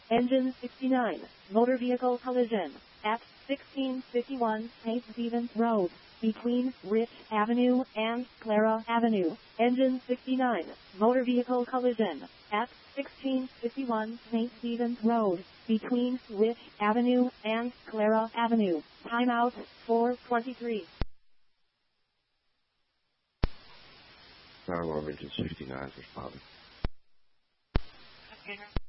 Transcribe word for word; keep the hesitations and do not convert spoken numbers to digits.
Engine sixty-nine, motor vehicle collision, at sixteen fifty-one Saint Stephen's Road, between Rich Avenue and Clara Avenue. Engine sixty-nine, motor vehicle collision, at sixteen fifty-one Saint Stephen's Road, between Rich Avenue and Clara Avenue. Timeout, four twenty-three. Nine one Engine sixty-nine responding. Okay.